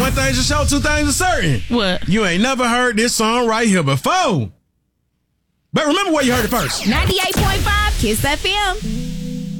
one thing's for sure, two things are certain. What? You ain't never heard this song right here before. But remember where you heard it first. 98.5 Kiss FM.